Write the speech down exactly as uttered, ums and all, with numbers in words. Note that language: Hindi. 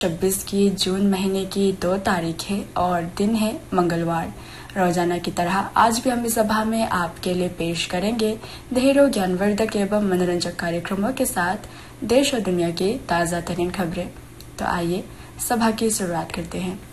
छब्बीस की जून महीने की दो तारीख है और दिन है मंगलवार। रोजाना की तरह आज भी हम इस सभा में आपके लिए पेश करेंगे ढेरों ज्ञानवर्धक एवं मनोरंजक कार्यक्रमों के साथ देश और दुनिया की ताज़ा तरीन खबरें। तो आइए सभा की शुरुआत करते हैं।